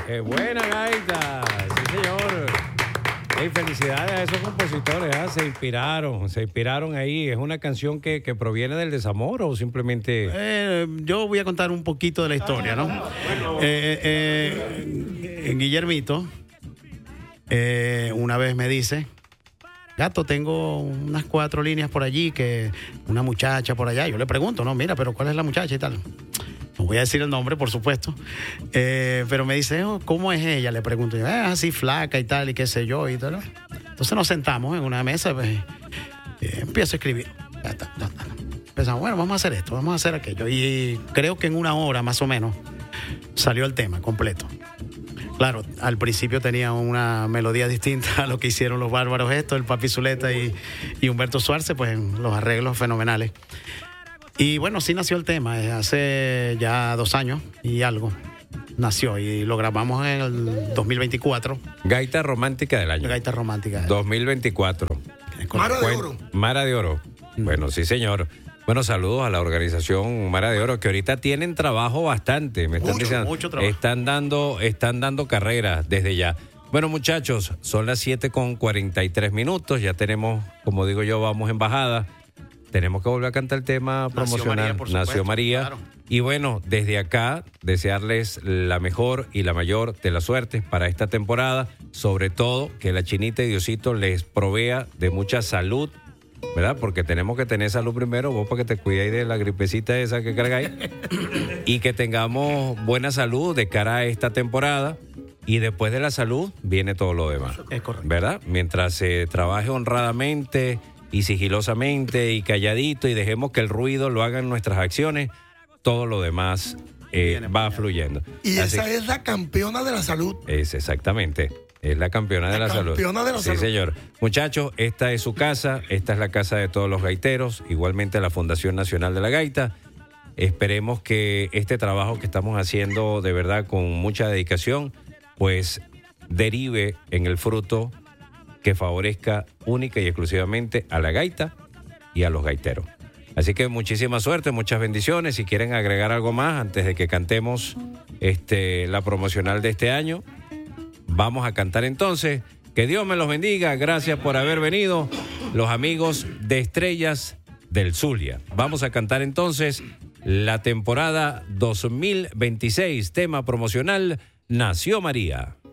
¡Qué buena gaita! Sí, señor. Hey, felicidades a esos compositores, ¿eh? Se inspiraron ahí. ¿Es una canción que proviene del desamor o simplemente...? Yo voy a contar un poquito de la historia, ¿no? Guillermito una vez me dice: Gato, tengo unas 4 líneas por allí, que una muchacha por allá. Yo le pregunto, no, mira, pero ¿cuál es la muchacha y tal? No voy a decir el nombre, por supuesto. Pero me dice, ¿cómo es ella? Le pregunto yo, así flaca y tal, y qué sé yo, y tal. Entonces nos sentamos en una mesa, pues, empiezo a escribir. Empezamos, bueno, vamos a hacer esto, vamos a hacer aquello. Y creo que en 1 hora, más o menos, salió el tema completo. Claro, al principio tenía una melodía distinta a lo que hicieron los bárbaros estos, el Papi Zuleta y Humberto Suárez, pues en los arreglos fenomenales. Y bueno, sí nació el tema, hace ya 2 años y algo nació, y lo grabamos en el 2024. Gaita romántica del año. Gaita romántica. 2024. Mara de Oro. Mara de Oro. Bueno, sí, señor. Bueno, saludos a la organización Mara de Oro, que ahorita tienen trabajo bastante. Me están diciendo, mucho trabajo. Están dando carreras desde ya. Bueno, muchachos, son las 7:43. Ya tenemos, como digo yo, vamos en bajada. Tenemos que volver a cantar el tema promocional. Nació María. Claro. Y bueno, desde acá, desearles la mejor y la mayor de las suertes para esta temporada. Sobre todo, que la Chinita y Diosito les provea de mucha salud, ¿verdad? Porque tenemos que tener salud primero, vos para que te cuidáis de la gripecita esa que cargáis. Y que tengamos buena salud de cara a esta temporada. Y después de la salud viene todo lo demás. Es correcto. ¿Verdad? Mientras se trabaje honradamente y sigilosamente y calladito, y dejemos que el ruido lo hagan nuestras acciones, todo lo demás va fluyendo. Y esa es la campeona de la salud. Es exactamente. Es la campeona de la salud. Campeona de la salud. Sí, señor. Muchachos, esta es su casa, esta es la casa de todos los gaiteros, igualmente la Fundación Nacional de la Gaita. Esperemos que este trabajo que estamos haciendo de verdad con mucha dedicación, pues derive en el fruto que favorezca única y exclusivamente a la gaita y a los gaiteros. Así que muchísima suerte, muchas bendiciones. Si quieren agregar algo más antes de que cantemos la promocional de este año, vamos a cantar entonces. Que Dios me los bendiga. Gracias por haber venido, los amigos de Estrellas del Zulia. Vamos a cantar entonces la temporada 2026, tema promocional, Nació María.